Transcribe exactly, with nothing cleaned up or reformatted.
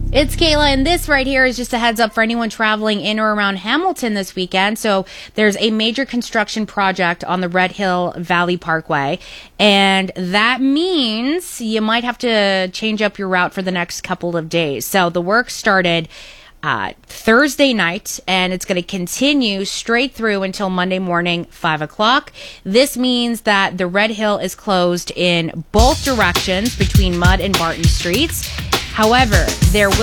It's Kayla, and this right here is just a heads up for anyone traveling in or around Hamilton this weekend. So there's a major construction project on the Red Hill Valley Parkway, and that means you might have to change up your route for the next couple of days. So the work started uh, Thursday night, and it's going to continue straight through until Monday morning, five o'clock. This means that the Red Hill is closed in both directions between Mudd and Barton Streets. However, there will